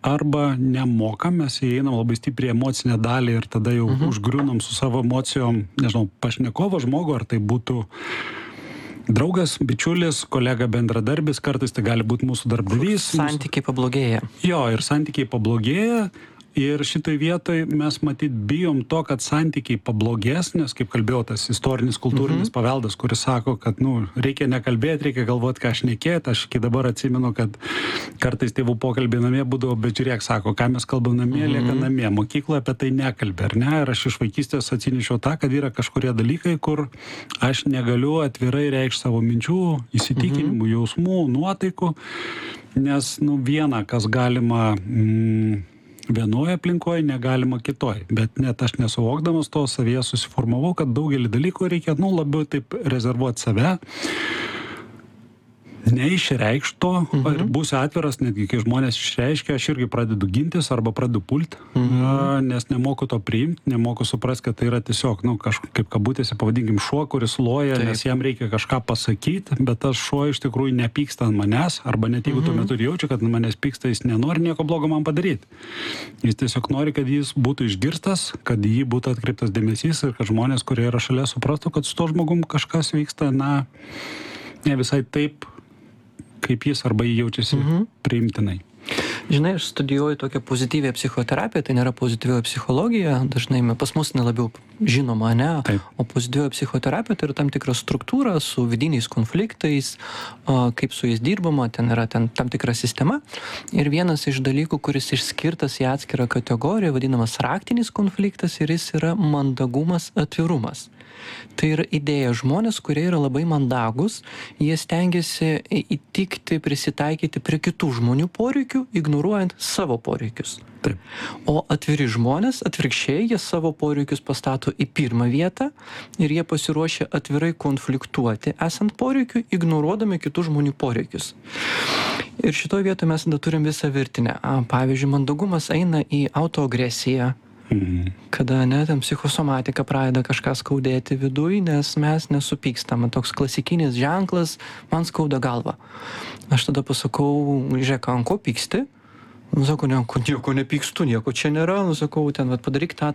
arba nemokam, mes įeinam labai stipriai emocinę dalį ir tada jau užgriūnam su savo emocijom, nežinau, pašnekovo žmogų, ar tai būtų draugas, bičiulis, kolega, bendradarbis, kartais tai gali būti mūsų darbdavys. Santykiai pablogėja. Jo, ir santykiai pablogėja. Ir šitoj vietoj mes matyt bijom to, kad santykiai pablogės, nes kaip kalbėjau, tas istorinis kultūrinis paveldas, kuris sako, kad reikia nekalbėti, reikia galvoti, ką šnekėti. Aš iki dabar atsimenu, kad kartais tėvų pokalbiai namie būdavo, bet žiūrėk, sako, ką mes kalbam namie, lieka namie. Mokykloje apie tai nekalbė, ar ne? Ir aš iš vaikystės atsinešiau tą, kad yra kažkurie dalykai, kur aš negaliu atvirai reikšti savo minčių, įsitikinimų, jausmų, nuotaikų, nes viena, kas galima vienoje aplinkoje, negalima kitoj. Bet net aš nesuvokdamas to savyje susiformavau, kad daugelį dalykų reikia labiau taip rezervuoti save, neišreikšto, ir būsiu atviras, netgi kai žmonės išreiškia, aš irgi pradedu gintis arba pradedu pulti, nes nemoku to priimti, nemoku suprasti, kad tai yra tiesiog, kaip kabutėse pavadinkim šuo, kuris loja, nes jam reikia kažką pasakyti, bet tas šuo iš tikrųjų nepyksta ant manęs, arba net jeigu tuo metu jaučia, kad ant manęs pyksta, jis nenori nieko blogo man padaryti. Jis tiesiog nori, kad jis būtų išgirstas, kad jį būtų atkreiptas dėmesys ir kad žmonės, kurie yra šalia, suprastų, kad su to žmogum kažkas vyksta, ne visai taip, kaip jis arba jį jaučiasi priimtinai. Žinai, aš studijuoju tokią pozityvę psichoterapiją, tai nėra pozityvioji psichologija, dažnai pas mus nelabiau žinoma, ne? Taip. O pozityvioji psichoterapija tai yra tam tikra struktūra su vidiniais konfliktais, kaip su jais dirbama, ten yra tam tikra sistema. Ir vienas iš dalykų, kuris išskirtas į atskirą kategoriją, vadinamas raktinis konfliktas, ir jis yra mandagumas, atvirumas. Tai yra idėja žmonės, kurie yra labai mandagus, jie stengiasi įtikti, prisitaikyti prie kitų žmonių poreikių, ignoruojant savo poreikius. Taip. O atviri žmonės, atvirkščiai, jie savo poreikius pastato į pirmą vietą ir jie pasiruošia atvirai konfliktuoti, esant poreikiu, ignoruodami kitų žmonių poreikius. Ir šitoje vietoje mes turim visą virtinę. Pavyzdžiui, mandagumas eina į autoagresiją, kada ten psichosomatika pradeda kažką skaudėti viduj, nes mes nesupykstam. Toks klasikinis ženklas, man skauda galva. Aš tada pasakau, žiūrėk, ant ko pyksti? Sako, nieko nepykstu, nieko čia nėra. Sakau, padaryk tą,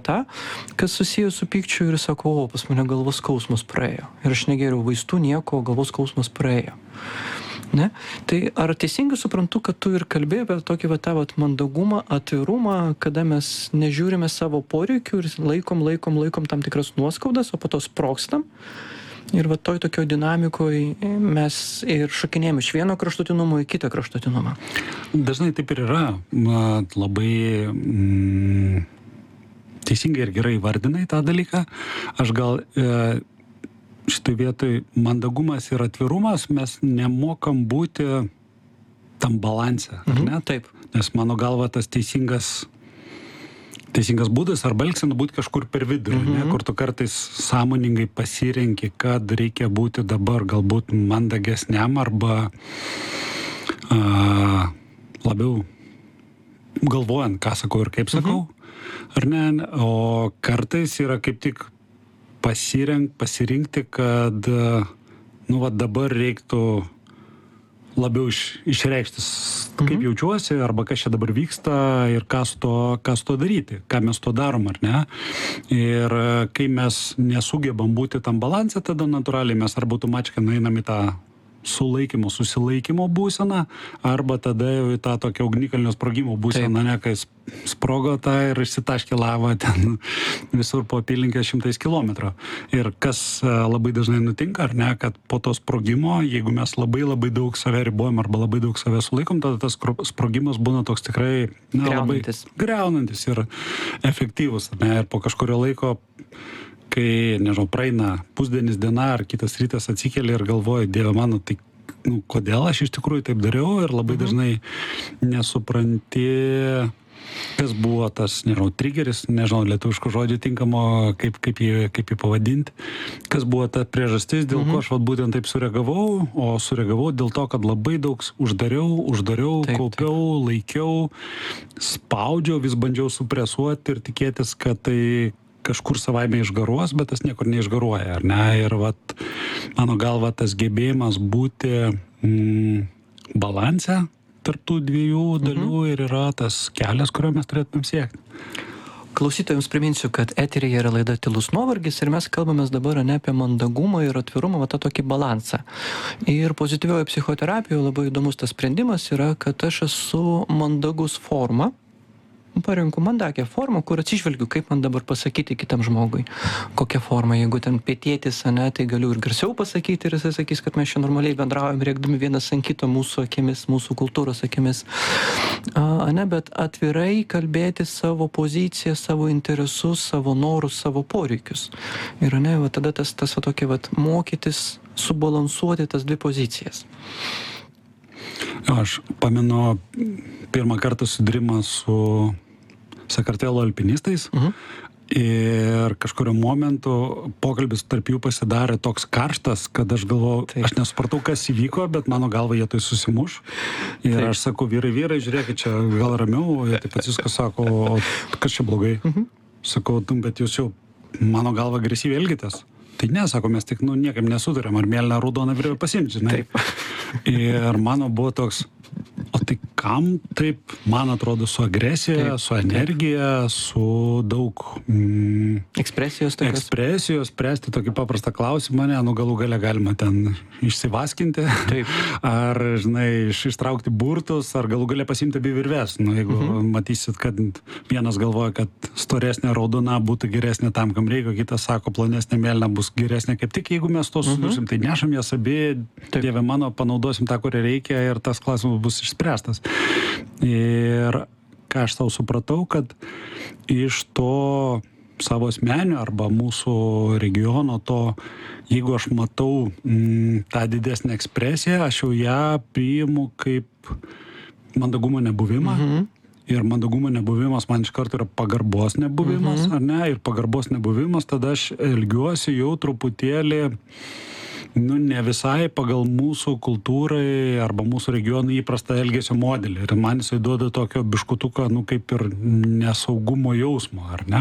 kas susijęs su pykčiu, ir sakau, pas mane galvos skausmas praėjo. Ir aš negeriau vaistų, nieko, galvos skausmas praėjo. Ne? Tai ar teisingai suprantu, kad tu ir kalbėjai apie tokį tavo mandagumą, atvirumą, kada mes nežiūrime savo poreikių ir laikom tam tikras nuoskaudas, o po to sprogstam? Ir toj tokio dinamikoje mes ir šokinėjame iš vieno kraštutinumo į kitą kraštutinumą. Dažnai taip ir yra. Labai teisingai ir gerai vardinai tą dalyką. Aš gal šitoj vietoj mandagumas ir atvirumas, mes nemokam būti tam balanse, ar ne? Taip. Nes mano galva tas teisingas būdas arba elgsena būti kažkur per vidurį, ne? Kur tu kartais sąmoningai pasirenki, kad reikia būti dabar galbūt mandagesniam arba labiau galvojant, ką sakau ir kaip sakau, ar ne? O kartais yra kaip tik pasirinkti, kad dabar reiktų labiau išreikštis, kaip jaučiuosi, arba kas čia dabar vyksta ir ką su to daryti, ką mes to darom, ar ne. Ir kai mes nesugebam būti tam balanse, tada natūraliai mes arba automatiškai nueinam į tą sulaikymo, susilaikymo būseną, arba tada jau į tą tokią ugnikalnio sprogimo būseną, ne, kai sprogo tą ir išsitaškė lava ten visur po apylinkę 100 kilometrų. Ir kas labai dažnai nutinka, ar ne, kad po to sprogimo, jeigu mes labai daug save ribojam arba labai daug save sulaikom, tada tas sprogimas būna toks tikrai labai griaunantis ir efektyvus, ar ne, ir po kažkurio laiko, kai, nežinau, praeina pusdienis, diena ar kitas rytas atsikeli ir galvoji, Dieve mano, tai kodėl aš iš tikrųjų taip dariau, ir labai dažnai nesupranti, kas buvo tas, nežinau, trigeris, nežinau, lietuviško žodžio tinkamo, kaip jį pavadinti, kas buvo ta priežastis, dėl ko aš būtent taip sureagavau, o sureagavau dėl to, kad labai daug uždariau, kaupiau, laikiau, spaudžiau, vis bandžiau supresuoti ir tikėtis, kad tai kažkur savaime išgaruos, bet tas niekur neišgaruoja, ar ne? Ir mano galva tas gebėjimas būti balanse tarp tų dviejų dalių ir yra tas kelias, kurio mes turėtumėm siekti. Klausytojams priminsiu, kad eteryje yra laida Tylus nuovargis ir mes kalbamės dabar ne apie mandagumą ir atvirumą, va tą tokį balansą. Ir pozityvioje psichoterapijoje labai įdomus tas sprendimas yra, kad aš esu mandagus forma, parenku mandagią formą, kur atsižvelgiu, kaip man dabar pasakyti kitam žmogui. Kokią formą, jeigu ten pietėtis, tai galiu ir garsiau pasakyti ir jisai sakys, kad mes čia normaliai bendraujam, rėkdami vienas ant kito mūsų akimis, mūsų kultūros akimis. Bet atvirai kalbėti savo poziciją, savo interesus, savo norus, savo poreikius. Ir va tada tas va tokia va mokytis subalansuoti tas dvi pozicijas. Aš pamenu pirmą kartą susidūrimą su Sakartvelo alpinistais ir kažkurio momentu pokalbis tarp jų pasidarė toks karštas, kad aš galvojau, aš nesupratau, kas įvyko, bet mano galva jie tai susimuš. Ir aš sakau, vyrai, žiūrėkit, čia gal ramiau, jie taip atsiskas sako, kas čia blogai. Sakau, bet jūs jau mano galva agresyviai elgitės. Tai ne, sako, mes tik niekam nesutarėm, ar mėlyną raudoną virvę pasiimti, žinai. Ir mano buvo toks, o tai kam taip, man atrodo, su agresija, su energija, su daug ekspresijos, spręsti tokį paprastą klausimą, galų gale galima ten išsivaskinti, ar, žinai, ištraukti burtus, ar galų gale pasiimti abi virves. Jeigu matysit, kad vienas galvoja, kad storesnė raudona būtų geresnė tam, kam reikia, kitas sako, plonesnė mėlyna bus geresnė, kaip tik jeigu mes to sudursim, tai nešam jas abi, Dieve mano, panaudosim tą, kurią reikia ir tas klausimas bus išspręstas. Ir ką aš tau supratau, kad iš to savo asmenio arba mūsų regiono to, jeigu aš matau tą didesnę ekspresiją, aš jau ją priimu kaip mandagumo nebuvimą. Ir mandagumo nebuvimas man iš karto yra pagarbos nebuvimas, ar ne? Ir pagarbos nebuvimas, tada aš elgiuosi jau truputėlį ne visai pagal mūsų kultūrai arba mūsų regionų įprastą elgesio modelį. Ir man jisai duoda tokio biškutuko, kaip ir nesaugumo jausmo, ar ne?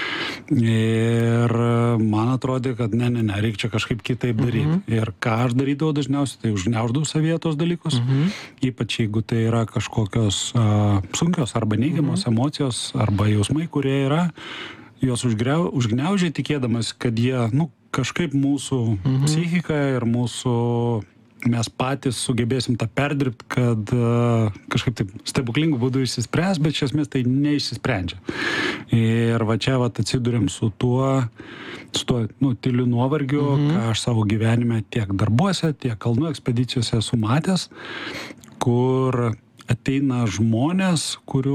Ir man atrodė, kad ne, reikia čia kažkaip kitaip daryti. Ir ką aš darydavau dažniausiai, tai užgniauždavau savyje tos dalykus, ypač jeigu tai yra kažkokios sunkios arba neigiamos emocijos arba jausmai, kurie yra, juos užgniaužiai tikėdamas, kad jie, kažkaip mūsų psichika ir mes patys sugebėsim tą perdirbti, kad kažkaip taip stebuklingų būdų išsispręs, bet iš esmės tai neišsisprendžia. Ir va čia atsiduriam su tuo tyliu nuovargiu, ką aš savo gyvenime tiek darbuose, tiek kalnų ekspedicijose esu matęs, kur ateina žmonės, kurių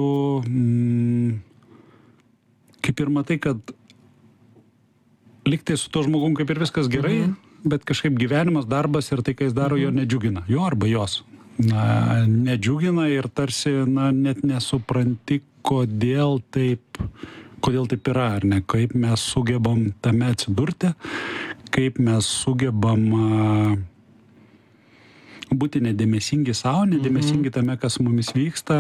kaip ir matai, kad liktai su to žmogum kaip ir viskas gerai, bet kažkaip gyvenimas, darbas ir tai, kai jis daro, jo nedžiugina. Jo arba jos. Nedžiugina ir tarsi net nesupranti, kodėl taip yra, ar ne? Kaip mes sugebam tame atsidurti, kaip mes sugebam būti nedėmesingi savo, nedėmesingi tame, kas su mumis vyksta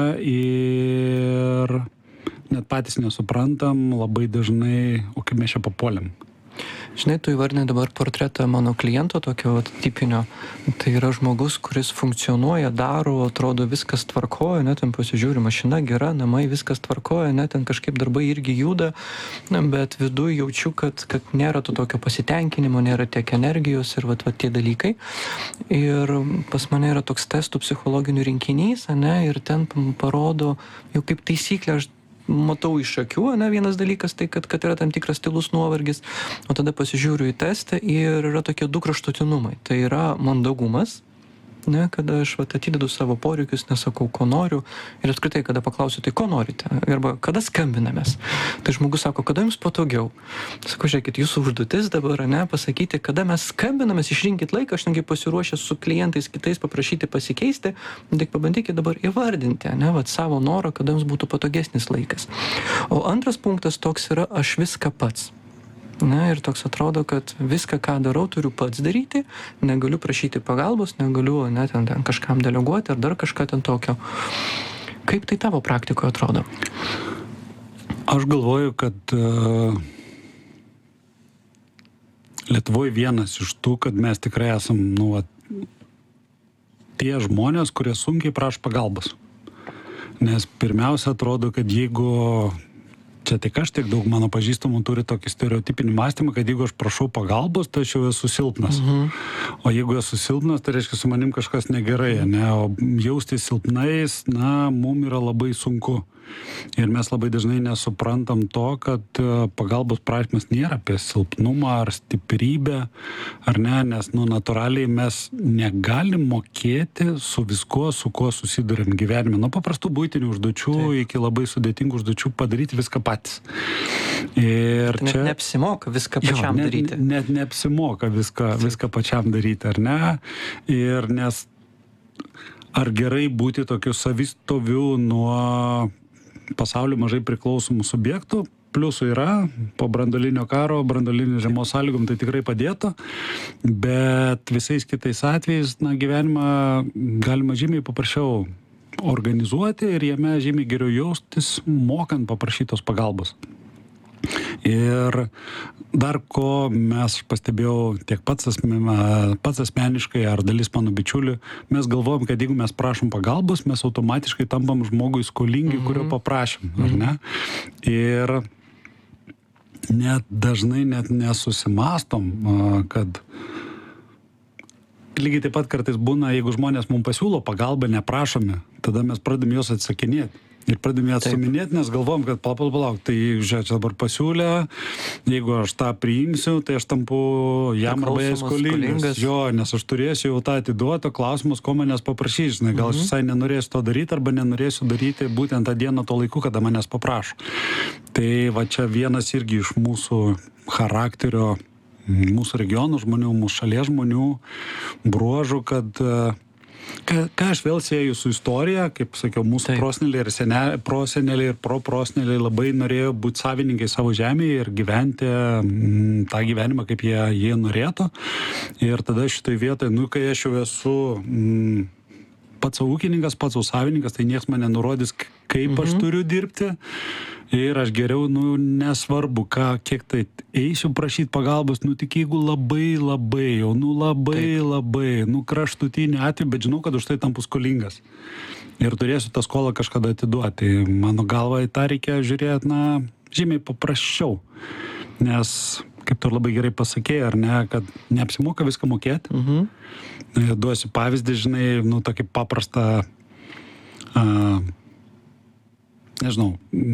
ir net patys nesuprantam labai dažnai, o kaip mes čia papuolėm. Žinai, tu įvardinai dabar portretą mano kliento, tokio tipinio. Tai yra žmogus, kuris funkcionuoja, daro, atrodo viskas tvarkoja, ten pasižiūri, mašina gera, namai viskas tvarkoja, ten kažkaip darbai irgi juda, bet viduje jaučiu, kad nėra to tokio pasitenkinimo, nėra tiek energijos ir va tie dalykai. Ir pas mane yra toks testų psichologinių rinkinys, ir ten parodo, jau kaip taisyklė, aš matau iš akių, vienas dalykas, tai kad yra tam tikras tylus nuovargis, o tada pasižiūriu į testą ir yra tokie du kraštutinumai. Tai yra mandagumas, kada aš atidedu savo poreikius, nesakau, ko noriu, ir apskritai, kada paklausiu, tai ko norite, arba kada skambinamės. Tai žmogus sako, kada jums patogiau. Sakau, žiūrėkit, jūsų užduotis dabar, pasakyti, kada mes skambinamės, išrinkit laiką, aš netgi pasiruošęs su klientais kitais paprašyti pasikeisti, tik pabandykit dabar įvardinti, savo norą, kada jums būtų patogesnis laikas. O antras punktas toks yra, aš viską pats. Ir toks atrodo, kad viską, ką darau, turiu pats daryti, negaliu prašyti pagalbos, negaliu ten kažkam deleguoti ar dar kažką ten tokio. Kaip tai tavo praktikoje atrodo? Aš galvoju, kad Lietuvoje vienas iš tų, kad mes tikrai esam, tie žmonės, kurie sunkiai prašo pagalbos. Nes pirmiausia atrodo, kad jeigu čia tik aš, tiek daug mano pažįstamų turi tokį stereotipinį mąstymą, kad jeigu aš prašau pagalbos, tai aš jau esu silpnas. O jeigu esu silpnas, tai reiškia su manim kažkas negerai, ne? O jausti silpnais, na, mum yra labai sunku. Ir mes labai dažnai nesuprantam to, kad pagalbos prašymas nėra apie silpnumą ar stiprybę, ar ne, nes, nu, natūraliai mes negalim mokėti su viskuo, su kuo susiduriam gyvenime. Nuo paprastų buitinių užduočių iki labai sudėtingų užduočių padaryti viską patys. Ir net čia neapsimoka viską pačiam daryti. Net neapsimoka viską pačiam daryti, ar ne? Ir nes ar gerai būti tokiu savistoviu nuo pasaulio mažai priklausomų subjektų, pliusų yra, po branduolinio karo, branduolinio žiemos sąlygom tai tikrai padėtų, bet visais kitais atvejais, na, gyvenimą galima žymiai paprasčiau organizuoti ir jame žymiai geriau jaustis, mokant paprašytos pagalbos. Ir dar ko mes pastebėjau tiek pats asmeniškai ar dalis mano bičiulių, mes galvojam, kad jeigu mes prašom pagalbos, mes automatiškai tampam žmogui skolingi, kurio paprašym, ar ne? Ir net dažnai net nesusimastom, kad lygiai taip pat kartais būna, jeigu žmonės mums pasiūlo pagalbą, neprašome, tada mes pradedam juos atsakinėti. Ir pradėjome atsuminėti, nes galvom, kad palauk, tai žiūrėk, čia dabar pasiūlė, jeigu aš tą priimsiu, tai aš tampu jam arba jai skolingas. Jo, nes aš turėsiu jau tą atiduoti, klausimus, ko manęs paprašys, žinai, gal aš visai nenorėsiu to daryti arba nenorėsiu daryti būtent tą dieną to laiku, kada manęs paprašo. Tai va čia vienas irgi iš mūsų charakterio, mūsų regionų žmonių, mūsų šalies žmonių bruožų, kad ką aš vėl sieju su istorija, kaip sakiau, mūsų proseneliai ir proseneliai ir proproseneliai labai norėjo būti savininkai savo žemėje ir gyventi tą gyvenimą, kaip jie norėtų. Ir tada šitoj vietoj, nu, kai aš jau esu pats ūkininkas, pats savininkas, tai niekas mane nurodys, kaip aš turiu dirbti. Ir aš geriau, nu, nesvarbu, kiek tai eisiu prašyti pagalbos, nu, tik jeigu labai, kraštutinį atveju, bet žinau, kad už tai tampu skolingas. Ir turėsiu tą skolą kažkada atiduoti. Mano galva į tą reikia žiūrėti, na, žymiai paprasčiau. Nes, kaip tu labai gerai pasakėjai, ar ne, kad neapsimoka viską mokėti. Duosiu pavyzdį, žinai, nu, tokį paprastą, nežinau,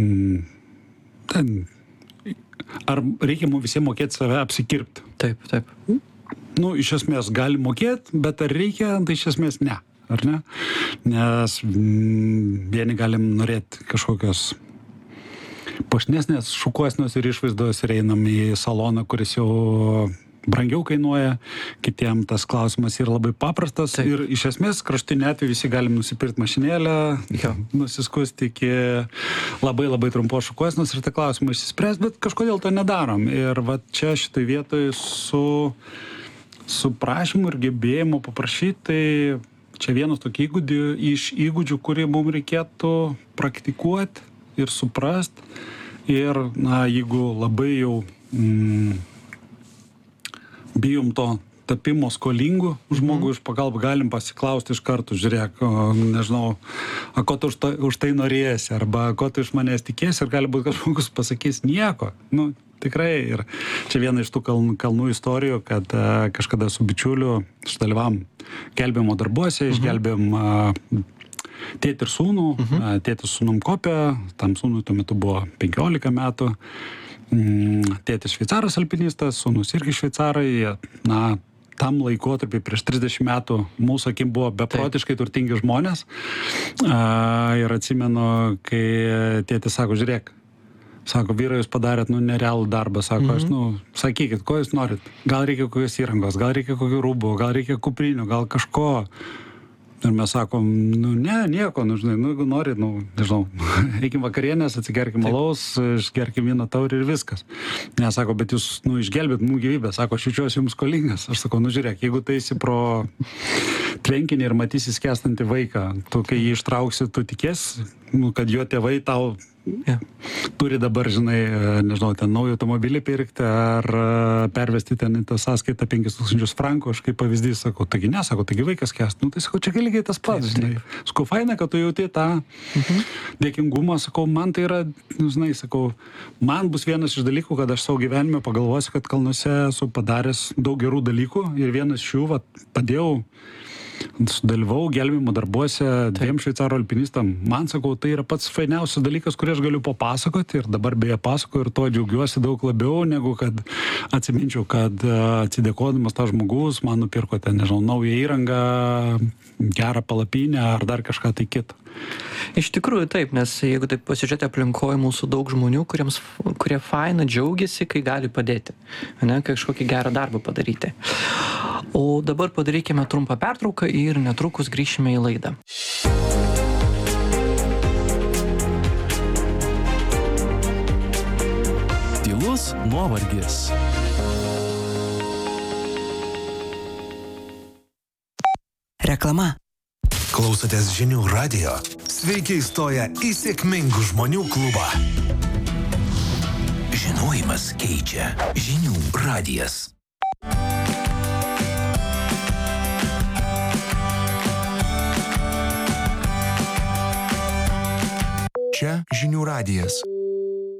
ar reikia mums visiems mokėti save apsikirpti? Taip. Nu, iš esmės gali mokėti, bet ar reikia, tai iš esmės ne, ar ne? Nes vieni galim norėti kažkokios puošnesnės, šukuosnos ir išvaizdos ir einam į saloną, kuris jau brangiau kainuoja, kitiem tas klausimas yra labai paprastas. Taip. Ir iš esmės kraštinė atveju visi galim nusipirkti mašinėlę, nusiskusti iki labai trumpos šukuosnos ir tą klausimą išsispręs, bet kažkodėl to nedarom. Ir va čia šitai vietoj su prašymu ir gebėjimu paprašyti, tai čia vienas tokį įgūdžių, kurį mums reikėtų praktikuoti ir suprasti. Ir, na, jeigu labai jau bijom to tapimo skolingų žmogų iš pagalbą, galim pasiklausti iš karto, žiūrėk, nežinau, ko tu už tai norėsi, arba ko tu iš manęs tikėsi, ir gali būti, kad žmogus pasakys nieko. Nu, tikrai. Ir čia viena iš tų kalnų istorijų, kad kažkada su bičiuliu sudalyvavom gelbėjimo darbuose, išgelbėjom tėtį ir sūnų, tėtis su sūnum kopė, tam sūnui tuo metu buvo 15 metų. Tėtis šveicaras alpinistas, sūnus irgi šveicarai, na, tam laikotarpį prieš 30 metų mūsų akim buvo beprotiškai turtingi žmonės. Ir atsimenu, kai tėtis sako, žiūrėk, sako, vyrai, jūs padarėt, nu, nerealų darbą, sako, aš, nu, sakykit, ko jūs norit, gal reikia kokios įrangos, gal reikia kokių rūbų, gal reikia kuprinių, gal kažko. Ir mes sakom, nu, ne, nieko, nu, žinai, nu, jeigu norit, nu, nežinau, eikim vakarienės, atsigerkim alaus, išgerkim vieną taurį ir viskas. Ne, sako, bet jūs, nu, išgelbėt mūsų gyvybę, sako, aš jaučiuosi jums skolingas. Aš sakau, nu, žiūrėk, jeigu tu eisi pro tvenkinį ir matysi skęstantį vaiką, tu, kai jį ištrauksi, tu tikės, nu, kad jo tėvai tau turi dabar, žinai, nežinau, ten naują automobilį pirkti ar pervesti ten į tą sąskaitą 5000 frankų, aš kaip pavyzdys sakau, taigi nesakau, taigi vaikas kest, tai sakau, čia lygiai tas pats, žinai. Sakau, faina, kad tu jauti tą dėkingumą, sakau, man tai yra, žinai, sakau, man bus vienas iš dalykų, kad aš savo gyvenime pagalvosiu, kad kalnuose esu padaręs daug gerų dalykų ir vienas iš jų, padėjau, sudalyvau gelbėjimo darbuose 2 šveicarų alpinistam. Man, sakau, tai yra pats fainiausias dalykas, kurį aš galiu papasakoti ir dabar beje pasakoju ir to džiaugiuosi daug labiau, negu kad atsiminčiau, kad atsidėkodamas tą žmogus man nupirko ten, nežinau, naują įrangą, gerą palapinę ar dar kažką tai kitą. Iš tikrųjų taip, nes jeigu taip pasižiūrėti aplinkoje mūsų daug žmonių, kurie faina džiaugiasi, kai gali padėti, ne, kažkokį gerą darbą padaryti. O dabar padarykime trumpą pertrauką ir netrukus grįšime į laidą. Tylus nuovargis. Reklama. Klausotės Žinių radijo. Sveiki įstoję į sėkmingų žmonių klubą. Žinojimas keičia. Žinių radijas. Čia Žinių radijas.